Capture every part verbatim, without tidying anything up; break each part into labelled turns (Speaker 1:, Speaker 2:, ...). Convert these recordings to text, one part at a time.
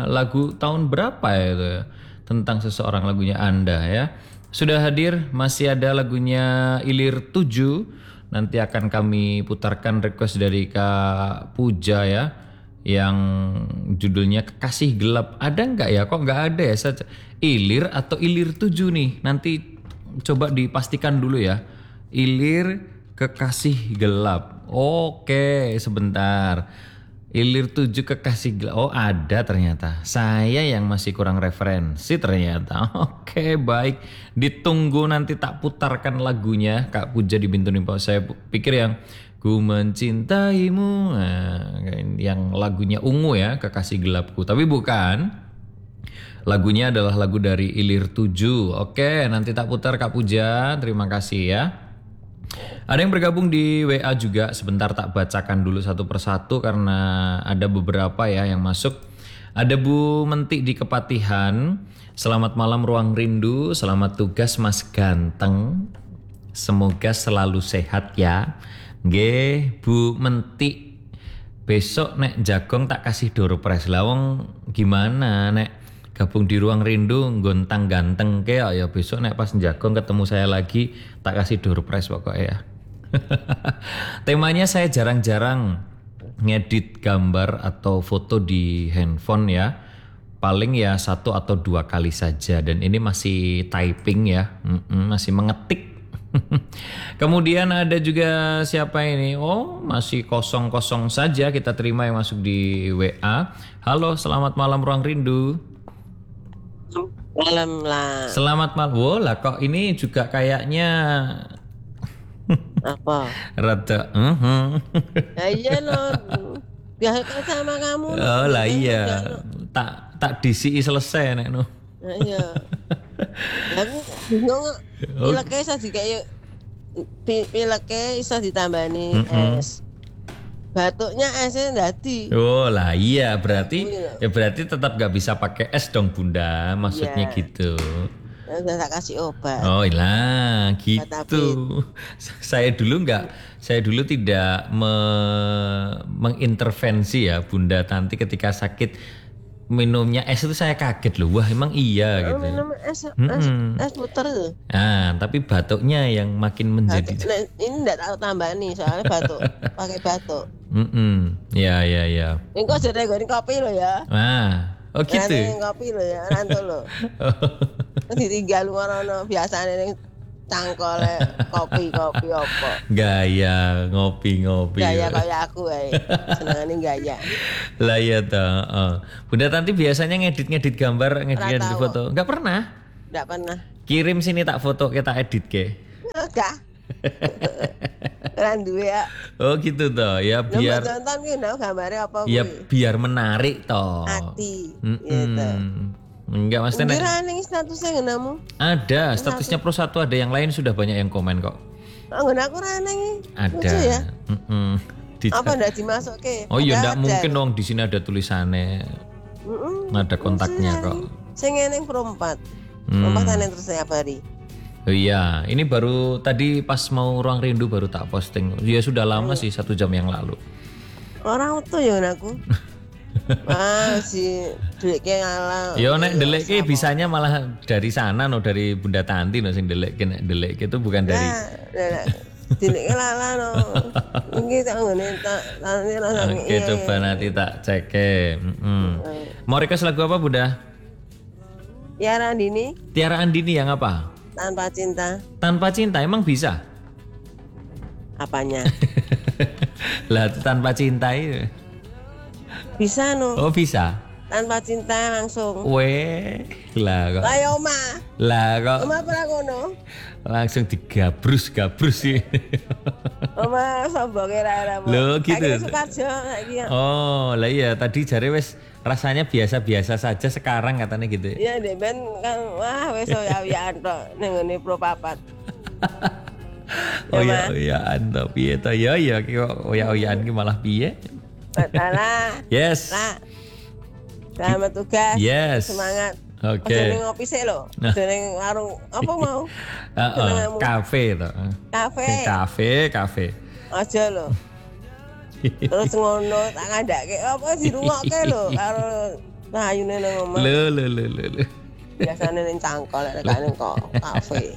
Speaker 1: lagu tahun berapa ya itu ya? Tentang seseorang lagunya Anda ya. Sudah hadir, masih ada lagunya Ilir tujuh. Nanti akan kami putarkan request dari Kak Puja ya. Yang judulnya Kekasih Gelap. Ada nggak ya? Kok nggak ada ya? Ilir atau Ilir tujuh nih? Nanti coba dipastikan dulu ya. Ilir Kekasih Gelap. Oke, sebentar. Ilir tujuh Kekasih Gelap. Oh, ada ternyata. Saya yang masih kurang referensi ternyata. Oke, baik. Ditunggu nanti tak putarkan lagunya Kak Puja di Bintun Info. Saya pikir yang Ku Mencintaimu, nah, yang lagunya ungu ya, Kekasih Gelapku. Tapi bukan. Lagunya adalah lagu dari Ilir tujuh. Oke, nanti tak putar Kak Puja. Terima kasih ya. Ada yang bergabung di W A juga, sebentar tak bacakan dulu satu persatu karena ada beberapa ya yang masuk. Ada Bu Mentik di Kepatihan, selamat malam Ruang Rindu, selamat tugas Mas Ganteng, semoga selalu sehat ya. Nggih Bu Mentik, besok nek jagong tak kasih door prize. Lawang gimana nek gabung di Ruang Rindu gontang ganteng ke ya, besok nek pas jagong ketemu saya lagi tak kasih door prize pokoknya ya. Temanya saya jarang-jarang ngedit gambar atau foto di handphone ya. Paling ya satu atau dua kali saja, dan ini masih typing ya. Mm-mm, masih mengetik. Kemudian ada juga siapa ini? Oh, masih kosong-kosong saja, kita terima yang masuk di W A. Halo, selamat malam Ruang Rindu.
Speaker 2: Malam lah.
Speaker 1: Selamat malam. Wow lah, kok ini juga kayaknya
Speaker 2: apa?
Speaker 1: Rada. Uh-huh.
Speaker 2: Ya iya loh. Biasa sama kamu.
Speaker 1: Oh lah iya. Tak tak disi selesai nek no.
Speaker 2: Nah, iya. Aku bingung. Pileknya bisa di kayak pileknya bisa ditambani
Speaker 1: Mm-mm.
Speaker 2: es. Batuknya esnya dadi.
Speaker 1: Oh lah iya, berarti ya berarti tetap gak bisa pakai es dong Bunda, maksudnya
Speaker 2: Iya.
Speaker 1: gitu.
Speaker 2: Udah tak kasih obat.
Speaker 1: Oh lah gitu. Saya dulu nggak, saya dulu tidak me- mengintervensi ya Bunda Tanti ketika sakit minumnya es itu, saya kaget loh. Wah emang iya
Speaker 2: Oh,
Speaker 1: gitu.
Speaker 2: minum es, es,
Speaker 1: Mm-mm.
Speaker 2: es puter tuh.
Speaker 1: Nah tapi batuknya yang makin menjadi.
Speaker 2: Batuk. Nah, ini enggak tahu tambah nih soalnya batuk, pakai batuk.
Speaker 1: Mm-mm. Ya ya ya.
Speaker 2: Ini kok jadi gue kopi lo ya.
Speaker 1: Ah, oh gitu.
Speaker 2: Nanti kopi lo ya, nanti lo. Ditinggal ngono biasane ning cangkole kopi-kopi apa.
Speaker 1: Gaya ngopi-ngopi.
Speaker 2: Gaya kayak aku ae. Senengane gaya.
Speaker 1: Lah ya toh. Oh. Bunda Tanti biasanya ngedit-ngedit gambar, ngedit-ngedit
Speaker 2: tahu.
Speaker 1: foto. Enggak pernah.
Speaker 2: Enggak pernah.
Speaker 1: Kirim sini tak foto, kita edit ke.
Speaker 2: Enggak. Kan duwe ya.
Speaker 1: Oh gitu toh. Ya biar
Speaker 2: Biar nonton ki nang gambare apa kuwi.
Speaker 1: ya biar menarik toh.
Speaker 2: Hati.
Speaker 1: Mm-mm.
Speaker 2: Gitu.
Speaker 1: Enggak maksudnya nek-
Speaker 2: Kira ning statusnya ngenamu.
Speaker 1: ada statusnya pro satu, ada yang lain sudah banyak yang komen kok.
Speaker 2: Oh, ngene aku ra nang
Speaker 1: Ada.
Speaker 2: Lucu ya.
Speaker 1: Mm-mm. Di-
Speaker 2: Apa ndak dimasukke?
Speaker 1: Oh iya,
Speaker 2: Padahal
Speaker 1: enggak
Speaker 2: ada.
Speaker 1: mungkin dong, di sini ada tulisannya.
Speaker 2: Mm-mm.
Speaker 1: Ada kontaknya
Speaker 2: Lucu ya.
Speaker 1: kok.
Speaker 2: Sing ngene pro empat.
Speaker 1: Hmm.
Speaker 2: Pro empat yang terus setiap hari.
Speaker 1: Oh iya, ini baru tadi pas mau Ruang Rindu baru tak posting. Ya sudah lama sih, satu jam yang lalu.
Speaker 2: Orang tuh ya aku. Wah, si Deliknya ngalah.
Speaker 1: Yo nek ndeleke bisanya malah dari sana no, dari Bunda Tanti no sing ndeleke, nek ndeleke itu bukan dari.
Speaker 2: Deliknya lala no. Ini tak ngene tak nanti rasane.
Speaker 1: Oke, coba nanti tak cek. Mm-mm. Mau request lagu apa Bunda?
Speaker 2: Ya Randini
Speaker 1: Tiara Andini yang apa?
Speaker 2: tanpa cinta.
Speaker 1: Tanpa Cinta emang bisa?
Speaker 2: Apanya?
Speaker 1: Lah tanpa cinta itu.
Speaker 2: Bisa no.
Speaker 1: Oh bisa.
Speaker 2: Tanpa cinta langsung.
Speaker 1: Weh, lah kok.
Speaker 2: Lah ya oma.
Speaker 1: Lah kok
Speaker 2: Oma pernah kono.
Speaker 1: langsung digabrus-gabrus sih.
Speaker 2: Oma sombonge ra ra.
Speaker 1: Loh, gitu.
Speaker 2: Aku suka aja saiki.
Speaker 1: Oh, lah iya tadi jare wis rasanya biasa-biasa saja sekarang katanya gitu.
Speaker 2: Iya, Dek Ben kan wah wis oya-oyaan tok ning ngene pro papat.
Speaker 1: Oh ya, ya anda piye to ya ya kok oya-oyaan ki malah piye?
Speaker 2: Batala.
Speaker 1: Yes.
Speaker 2: Lah. Selamat tugas.
Speaker 1: Yes.
Speaker 2: Semangat.
Speaker 1: Oke.
Speaker 2: Oke. Ning ngopi sik lho. Ning warung apa mau?
Speaker 1: Heeh,
Speaker 2: Senenganmu.
Speaker 1: kafe to.
Speaker 2: Kafe.
Speaker 1: Kafe, kafe.
Speaker 2: Aja lho. Terus ngono tak ngandake apa dirungokke lho karo Rayune nang omah.
Speaker 1: Lho lho lho lho. lho.
Speaker 2: Biasane ning cangkol nek kene kok kafe.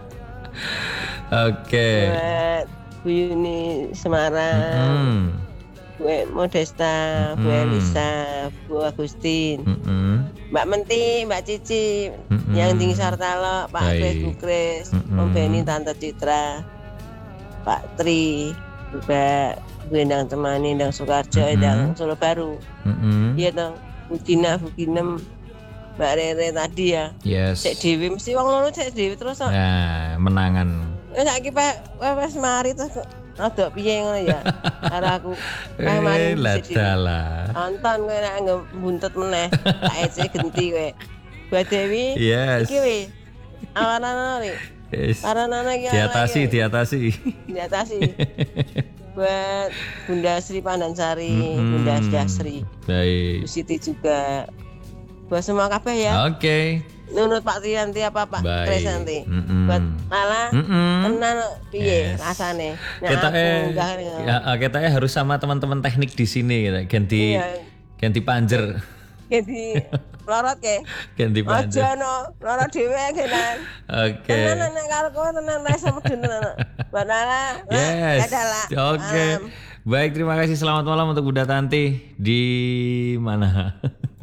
Speaker 1: Oke.
Speaker 2: Buat Bu Yuni Semarang,
Speaker 1: Hmm.
Speaker 2: Bu Modesta, Bu
Speaker 1: Mm-mm.
Speaker 2: Elisa, Bu Agustin,
Speaker 1: Mm-mm.
Speaker 2: Mbak Menti, Mbak Cici,
Speaker 1: Mm-mm.
Speaker 2: yang tinggi Sartalo, Pak
Speaker 1: Baik.
Speaker 2: Kris, Bu Kris,
Speaker 1: Mm-mm.
Speaker 2: Om Beni, Tante Citra, Pak Tri, juga Bu Endang Temani, Endang Sukarjo,
Speaker 1: Mm-mm.
Speaker 2: Endang Solo Baru.
Speaker 1: Mm-mm.
Speaker 2: Iya toh, Bu Gina, Bu Ginem, Mbak Rere tadi ya.
Speaker 1: Yes.
Speaker 2: Cek Dewi mesti wong loro cek Dewi terus kok.
Speaker 1: Nah, menangan.
Speaker 2: Eh saiki Pak wes mari terus kok rada piye ngono ya. Karo aku kae mari
Speaker 1: Eh, lah
Speaker 2: cek Dewi.
Speaker 1: dalah.
Speaker 2: Nonton kowe nek nggo buntut meneh. Tak ece genti kowe. Mbak Dewi
Speaker 1: Yes.
Speaker 2: iki wis awan-awan iki.
Speaker 1: Yes.
Speaker 2: Para nana iki
Speaker 1: Diatasi, diatasi.
Speaker 2: diatasi. Buat Bunda Sri Pandansari,
Speaker 1: Mm-mm.
Speaker 2: Bunda Dasri,
Speaker 1: Baik.
Speaker 2: Bu Siti juga. Buat semua kabeh ya.
Speaker 1: Oke.
Speaker 2: Nunut Pak Trianti apa Pak
Speaker 1: Baik.
Speaker 2: Kris nanti.
Speaker 1: Mm-mm.
Speaker 2: Buat Lala
Speaker 1: Mm-mm.
Speaker 2: tenan piye
Speaker 1: Yes.
Speaker 2: rasane. Nek
Speaker 1: Kita
Speaker 2: aku
Speaker 1: eh
Speaker 2: enggak
Speaker 1: ya, eh, kita eh harus sama teman-teman teknik di sini gitu. Ganti
Speaker 2: Iya.
Speaker 1: ganti panjer.
Speaker 2: Jadi lorot ke.
Speaker 1: Ganti panjer.
Speaker 2: Aja no, lorot dhewe kenan.
Speaker 1: Oke.
Speaker 2: Tenan nek karo kowe tenan rasa medun tenan. Mbak Lala.
Speaker 1: Yes.
Speaker 2: Adalah.
Speaker 1: Oke. Baik, terima kasih. Selamat malam untuk Bunda Tanti di mana?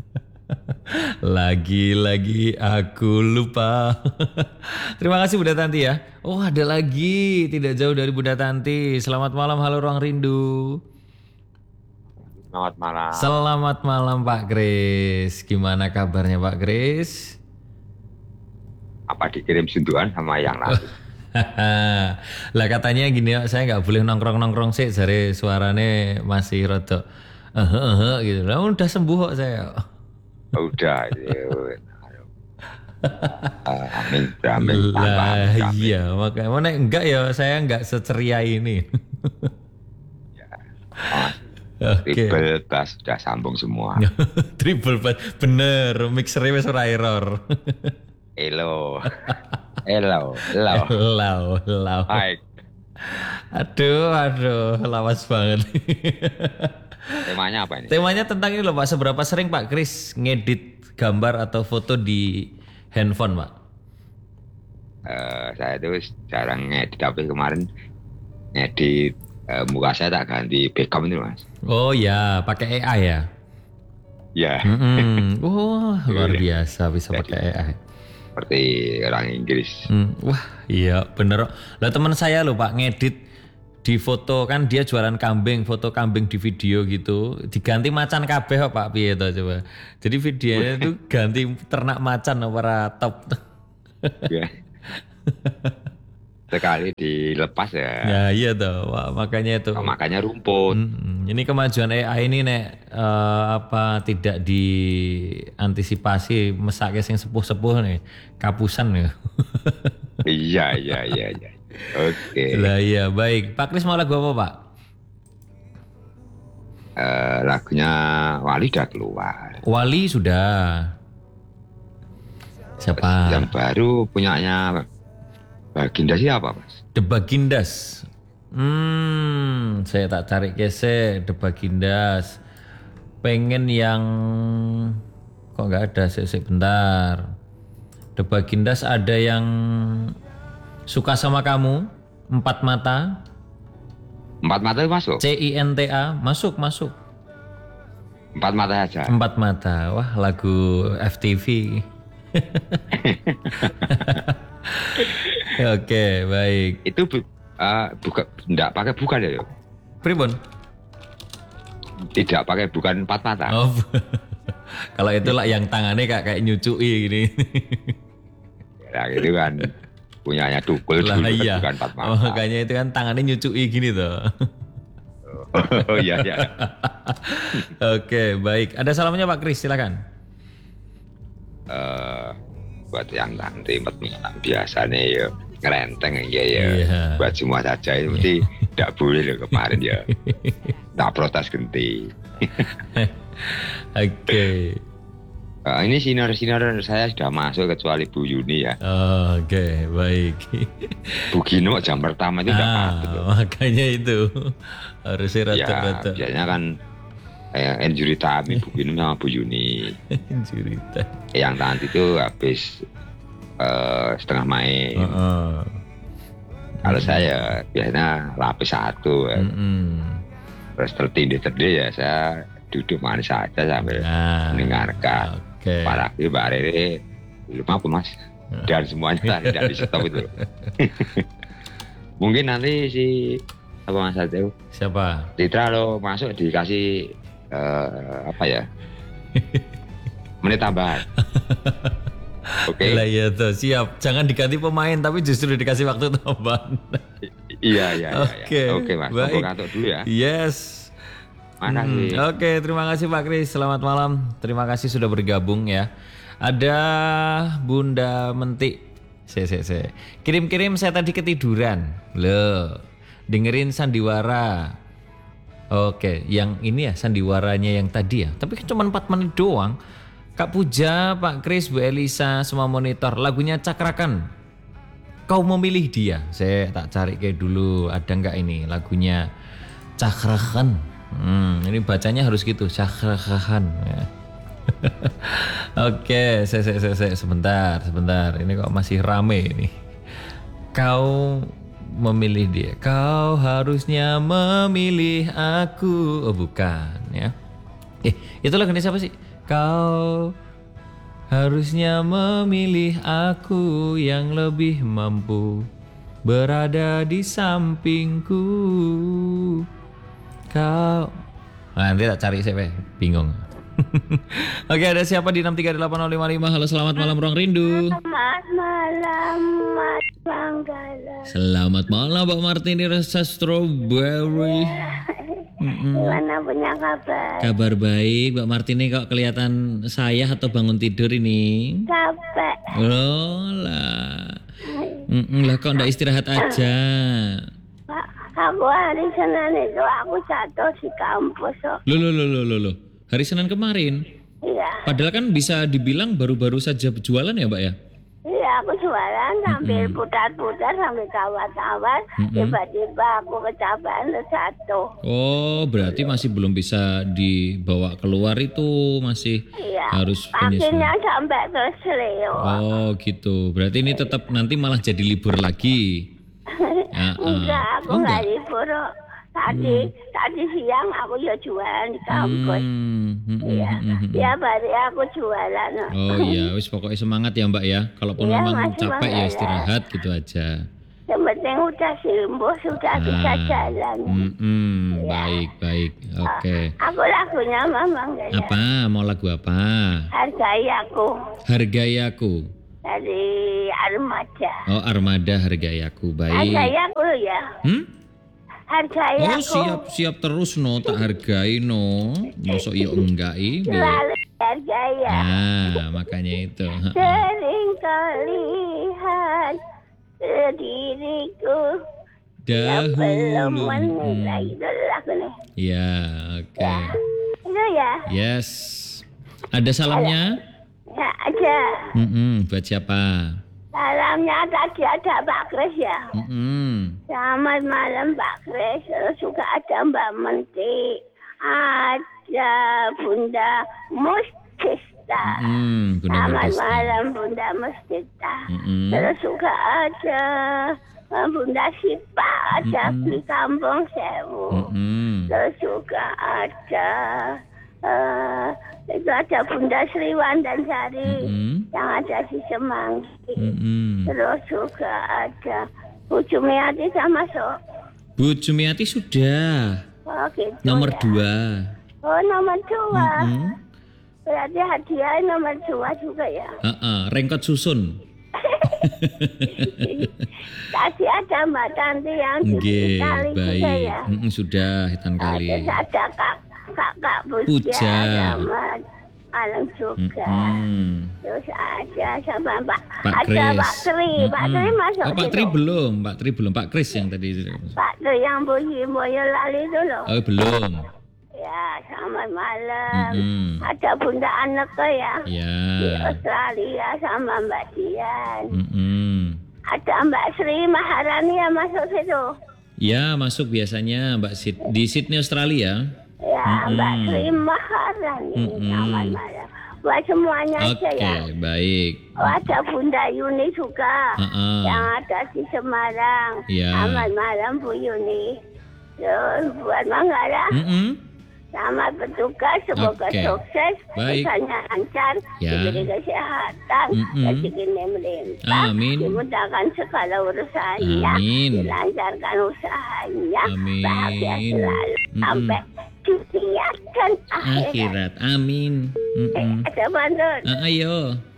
Speaker 1: Lagi-lagi aku lupa. Terima kasih Bunda Tanti ya. Oh, ada lagi tidak jauh dari Bunda Tanti. Selamat malam, halo Ruang Rindu.
Speaker 3: Selamat malam.
Speaker 1: Selamat malam Pak Kris. Gimana kabarnya Pak Kris?
Speaker 3: Apa dikirim sunduan sama yang lain?
Speaker 1: Lah katanya gini ya, saya nggak boleh nongkrong-nongkrong sih, jare suarane masih rada eh eh gitu. Lah udah sembuh kok saya.
Speaker 3: Udah. Ya. Uh, amin, amin.
Speaker 1: Lah
Speaker 3: Tambah, amin.
Speaker 1: iya, makanya mana enggak ya, saya enggak seceria ini.
Speaker 3: Oh,
Speaker 1: Oke.
Speaker 3: triple bass sudah sambung semua.
Speaker 1: Triple bass, bener, mixernya wis ora error.
Speaker 3: Hello. Hello. Hello.
Speaker 1: Lau, lau.
Speaker 3: Baik.
Speaker 1: Aduh, aduh, lawas banget.
Speaker 3: Temanya apa ini?
Speaker 1: Temanya tentang ini loh Pak, seberapa sering Pak Kris ngedit gambar atau foto di handphone Pak?
Speaker 3: Eh, saya itu jarang ngedit, tapi kemarin ngedit eh, muka saya tak ganti background itu Mas.
Speaker 1: Oh ya, pakai A I ya?
Speaker 3: Ya,
Speaker 1: Mm-mm. Wah, luar biasa bisa pakai A I.
Speaker 3: seperti orang Inggris.
Speaker 1: Hmm, wah, iya bener. Lah teman saya loh Pak ngedit di foto kan dia jualan kambing, foto kambing di video gitu, diganti macan kabeh kok Pak piye to coba. Jadi videonya itu ganti ternak macan ora top.
Speaker 3: Ya. Sekali dilepas ya,
Speaker 1: Ya iya toh, wah, makanya itu.
Speaker 3: oh, makanya rumput.
Speaker 1: Mm-mm. Ini kemajuan A I ini nek eh, apa tidak diantisipasi mesake sing sepuh-sepuh nih, kapusan ya.
Speaker 3: Iya, iya, iya, iya. Oke.
Speaker 1: Lah iya, baik. Pak Kris mau lagu apa, Pak?
Speaker 3: Eh, lagunya Wali udah keluar.
Speaker 1: Wali sudah. Siapa?
Speaker 3: Yang baru punyanya Baginda siapa, Mas?
Speaker 1: The Bagindas. Hmm, saya tak cari kese The Bagindas. Pengen yang kok nggak ada sih bentar. The Bagindas ada yang Suka Sama Kamu, Empat Mata,
Speaker 3: Empat mata itu masuk?
Speaker 1: C I N T A, masuk masuk.
Speaker 3: Empat mata saja.
Speaker 1: Empat Mata, wah lagu F T V. Oke, baik.
Speaker 3: Itu bu, eh, buka, enggak pakai bukan ya? Yo?
Speaker 1: Pribon.
Speaker 3: Tidak pakai bukan empat mata.
Speaker 1: Oh, kalau itulah yang tangannya kayak kayak nyucui gini.
Speaker 3: Ya gitu kan. Punyanya Tukul
Speaker 1: Lah
Speaker 3: dulu kan
Speaker 1: iya.
Speaker 3: bukan empat mata.
Speaker 1: Oh, makanya itu kan tangannya nyucui gini tuh.
Speaker 3: Oh iya, iya.
Speaker 1: Oke, baik. Ada salamnya Pak Kris, silakan.
Speaker 3: Eh, buat yang nanti biasanya ya ngerenteng ya ya.
Speaker 1: Iya.
Speaker 3: Buat semua saja itu mesti tidak boleh loh kemarin ya. Tak protes genti.
Speaker 1: Oke.
Speaker 3: Eh, ini sinar-sinar saya sudah masuk kecuali Bu Yuni ya.
Speaker 1: Oke, baik.
Speaker 3: Bu Gino jam pertama itu udah
Speaker 1: Nah,
Speaker 3: patut loh.
Speaker 1: makanya itu harusnya
Speaker 3: Ya
Speaker 1: rata-rata.
Speaker 3: biasanya kan eh, injury time Ibu Kinum sama Bu Yuni.
Speaker 1: Injury time.
Speaker 3: Yang nanti itu habis uh, setengah main.
Speaker 1: Uh-uh.
Speaker 3: Kalau mm-hmm. saya biasanya lapis satu. Ya.
Speaker 1: Mm-hmm.
Speaker 3: Terus tertindih-tindih ya saya duduk manis saja sambil nah, mendengarkan. Okay. Apalagi Mbak Rere belum apa Mas. Dan semuanya tidak di stop itu. Mungkin nanti si apa Mas Satrio?
Speaker 1: Siapa?
Speaker 3: Citra lo masuk dikasih uh, apa ya? Menit tambahan. Oke. Okay.
Speaker 1: Lah ya tuh siap. Jangan diganti pemain tapi justru dikasih waktu tambahan.
Speaker 3: Iya iya
Speaker 1: Oke. Okay.
Speaker 3: iya. Oke Mas. Baik. Kantor dulu ya.
Speaker 1: Yes.
Speaker 3: Makasih.
Speaker 1: Hmm, Oke, okay, terima kasih Pak Kris. Selamat malam. Terima kasih sudah bergabung ya. Ada Bunda Mentik. Se se se. Kirim-kirim saya tadi ketiduran. Loh. Dengerin sandiwara. Oke, yang ini ya sandiwaranya yang tadi ya. Tapi cuma empat menit doang. Kak Puja, Pak Kris, Bu Elisa, semua monitor. Lagunya Cakrakan. Kau memilih dia. Saya tak cari kayak dulu. Ada nggak ini lagunya Cakrakan? Hmm, ini bacanya harus gitu, Cakrakan. Ya. Oke, saya, saya, saya, saya, sebentar, sebentar. Ini kok masih rame ini. Kau memilih dia. Kau harusnya memilih aku. Oh bukan ya. Eh, itu lagunya siapa sih? Kau harusnya memilih aku yang lebih mampu berada di sampingku. Kau nah, nanti tak cari siapa, bingung. Oke, ada siapa di enam tiga delapan nol lima lima? Halo, selamat malam Ruang Rindu.
Speaker 4: Selamat malam Mas Manggala.
Speaker 1: Selamat malam Pak Martini rasa strawberry.
Speaker 4: Gimana punya kabar?
Speaker 1: Kabar baik, Mbak Martini. Kok kelihatan saya atau bangun tidur ini?
Speaker 4: Capek.
Speaker 1: Oh lah. Mm-mm, lah kok ndak istirahat aja?
Speaker 4: Pak, aku hari Senin itu aku jatuh di kampus. So.
Speaker 1: Loh, loh, loh, loh, loh, loh. Hari Senin kemarin?
Speaker 4: Iya.
Speaker 1: Padahal kan bisa dibilang baru-baru saja jualan ya Mbak ya?
Speaker 4: Iya, aku jualan sambil mm-hmm. putar-putar sambil kawat-kawat. Mm-hmm. Tiba-tiba aku kecapean jatuh.
Speaker 1: Oh, berarti masih belum bisa dibawa keluar itu, masih
Speaker 4: iya.
Speaker 1: harus
Speaker 4: penyesuaian. Akhirnya sampai ke Seleo.
Speaker 1: Oh gitu, berarti ini tetap nanti malah jadi libur lagi. Ya,
Speaker 4: enggak, aku
Speaker 1: oh,
Speaker 4: enggak libur. Tadi, hmm. tadi siang aku ya jualan di kampus.
Speaker 1: Hmm, hmm,
Speaker 4: iya,
Speaker 1: hmm, hmm,
Speaker 4: ya hari aku jualan.
Speaker 1: Oh iya, wis pokoknya semangat ya Mbak ya. Kalaupun ya, memang capek ya istirahat ya. Gitu aja.
Speaker 4: Yang penting udah sembuh, sudah ah, bisa jalan.
Speaker 1: Hmm, hmm, ya. Baik, baik, oke. Okay.
Speaker 4: Aku lagunya Mamang.
Speaker 1: Apa? Mau lagu apa?
Speaker 4: Hargai Aku.
Speaker 1: Hargai Aku.
Speaker 4: Dari Armada.
Speaker 1: Oh Armada, Hargai Aku, baik.
Speaker 4: Hargai Aku ya. Hmm? Hargai
Speaker 1: oh,
Speaker 4: aku.
Speaker 1: siap siap terus no, tak hargai no. Masuk iyo enggak i.
Speaker 4: Selalu hargai ya.
Speaker 1: Nah, makanya itu.
Speaker 4: Sering terlihat diriku
Speaker 1: dahulu.
Speaker 4: Yang belum menilai itu lagu nih.
Speaker 1: Ya, oke. Okay.
Speaker 4: Ya. Itu ya.
Speaker 1: Yes. Ada salamnya?
Speaker 4: Ya, ada.
Speaker 1: Mm-mm, buat siapa?
Speaker 4: Salamnya tadi ada Pak Kris ya.
Speaker 1: Mm-hmm.
Speaker 4: Selamat malam Pak Kris. Terus juga ada Mbak Menti. Ada Bunda Mustista.
Speaker 1: Mm-hmm. Bunda
Speaker 4: Selamat
Speaker 1: Mustista.
Speaker 4: malam Bunda Mustista.
Speaker 1: Mm-hmm.
Speaker 4: Terus juga ada Bunda Sipa. Ada mm-hmm. di Kampung Sewu. Mm-hmm. Terus juga ada... Uh, itu ada Bunda Sriwan dan Sari mm-hmm. yang ada di Semanggi. Mm-hmm. Terus juga ada Bu Jumiati sama masuk.
Speaker 1: Bu Jumiati sudah.
Speaker 4: Oh gitu.
Speaker 1: Nomor
Speaker 4: ya.
Speaker 1: dua.
Speaker 4: Oh nomor dua.
Speaker 1: Mm-hmm.
Speaker 4: Berarti hadiah nomor dua juga ya.
Speaker 1: Uh-uh, rengkot susun.
Speaker 4: Tadi ada Mbak Tanti yang di
Speaker 1: Nge,
Speaker 4: Itali juga ya.
Speaker 1: Mm-mm, sudah hitam kali.
Speaker 4: Terus ada Kak Kakak Puja,
Speaker 1: Puja.
Speaker 4: sama Alang juga.
Speaker 1: Mm-hmm.
Speaker 4: Terus ada sama Pak,
Speaker 1: Pak
Speaker 4: ada
Speaker 1: Kris.
Speaker 4: Pak Tri, mm-hmm. Pak Tri masuk.
Speaker 1: Oh, Pak Tri belum, Pak Tri belum, Pak Kris yang tadi.
Speaker 4: Pak Tri yang Boyi Boyolali itu loh.
Speaker 1: Oh belum.
Speaker 4: Ya, selamat malam.
Speaker 1: Mm-hmm.
Speaker 4: Ada Bunda Aneka ya.
Speaker 1: Ya.
Speaker 4: Di Australia sama Mbak Dian.
Speaker 1: Mm-hmm.
Speaker 4: Ada Mbak Sri Maharani yang masuk situ.
Speaker 1: Ya masuk biasanya Mbak Sid di Sydney Australia.
Speaker 4: Ya, mm-hmm. Mbak Sri Maharani, mm-hmm. selamat malam. Buat semuanya
Speaker 1: aja
Speaker 4: okay,
Speaker 1: ya. Oke, baik.
Speaker 4: Oh, ada Bunda Yuni juga uh-uh. yang ada di Semarang.
Speaker 1: Ya.
Speaker 4: Selamat malam Bu Yuni. Terus buat Manggala.
Speaker 1: Mm-hmm.
Speaker 4: Selamat bertugas, semoga okay. sukses, usahanya lancar, ya. Diberi kesehatan, mm-hmm. rezekinya melimpah, dimudahkan segala urusannya, Amin. Dilancarkan usahanya, Amin. Bahagia selalu, mm-hmm. sampai dunia dan akhirat.
Speaker 1: akhirat. Amin. Mm-hmm.
Speaker 4: Eh, ada bandut.
Speaker 1: Uh, ayo.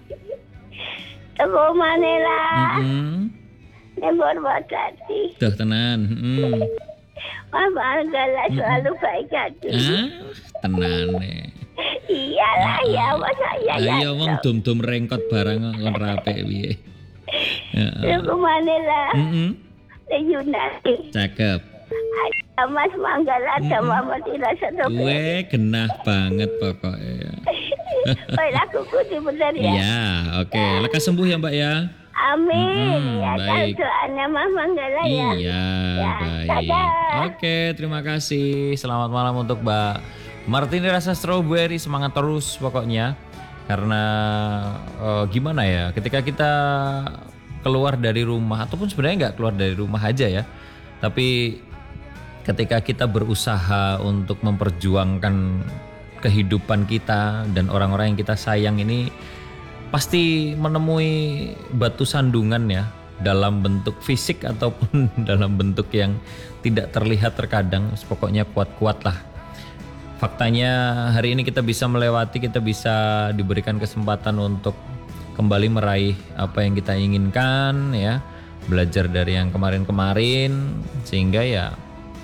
Speaker 4: Teguh Manila.
Speaker 1: Mm-hmm.
Speaker 4: Nembor Badati.
Speaker 1: Tuh tenan. Mm.
Speaker 4: Mama Manggala selalu baik hati.
Speaker 1: Ah, tenan nih.
Speaker 4: Iyalah ah, ya, masa ya.
Speaker 1: Ayo wong dum-dum rengkot barang kon rapi piye.
Speaker 4: Heeh. Teguh Manila.
Speaker 1: Heeh.
Speaker 4: Yunani.
Speaker 1: Cakep.
Speaker 4: Ada Mas Manggala ada Mama Tira Satobe.
Speaker 1: Weh, genah banget pokoknya.
Speaker 4: Baik lakuku di bener ya.
Speaker 1: Iya, oke. Okay. Lekas sembuh ya Mbak ya.
Speaker 4: Amin.
Speaker 1: Hmm,
Speaker 4: ya
Speaker 1: baik.
Speaker 4: Doanya Mas Manggala ya.
Speaker 1: Iya, ya, baik. Oke, okay, terima kasih. Selamat malam untuk Mbak Martini Rasa Strawberry. Semangat terus pokoknya. Karena uh, gimana ya, ketika kita keluar dari rumah ataupun sebenarnya nggak keluar dari rumah aja ya, tapi ketika kita berusaha untuk memperjuangkan kehidupan kita dan orang-orang yang kita sayang ini pasti menemui batu sandungan ya, dalam bentuk fisik ataupun dalam bentuk yang tidak terlihat terkadang. Pokoknya kuat-kuat lah. Faktanya hari ini kita bisa melewati, kita bisa diberikan kesempatan untuk kembali meraih apa yang kita inginkan ya, belajar dari yang kemarin-kemarin, sehingga ya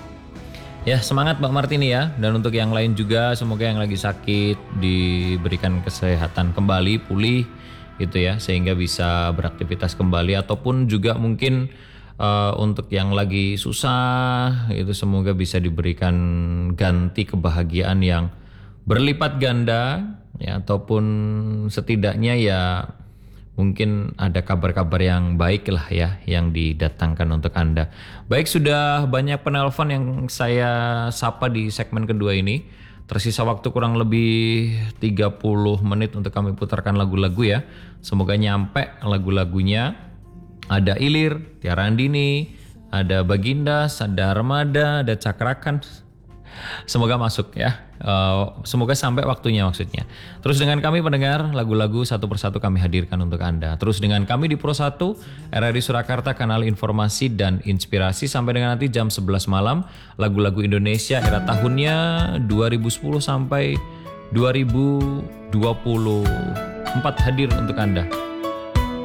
Speaker 1: ya semangat Mbak Martini ya. Dan untuk yang lain juga, semoga yang lagi sakit diberikan kesehatan kembali, pulih gitu ya, sehingga bisa beraktivitas kembali. Ataupun juga mungkin uh, untuk yang lagi susah itu, semoga bisa diberikan ganti kebahagiaan yang berlipat ganda ya, ataupun setidaknya ya mungkin ada kabar-kabar yang baik lah ya yang didatangkan untuk Anda. Baik, sudah banyak penelpon yang saya sapa di segmen kedua ini. Tersisa waktu kurang lebih tiga puluh menit untuk kami putarkan lagu-lagu ya. Semoga nyampe lagu-lagunya. Ada Ilir, Tiara Andini, ada Bagindas, ada Armada, ada Cakrakan. Semoga masuk ya. Uh, semoga sampai waktunya maksudnya. Terus dengan kami pendengar, lagu-lagu satu persatu kami hadirkan untuk Anda. Terus dengan kami di Pro satu, R R I Surakarta, kanal informasi dan inspirasi. Sampai dengan nanti jam sebelas malam, lagu-lagu Indonesia era tahunnya dua ribu sepuluh sampai dua ribu dua puluh empat hadir untuk Anda.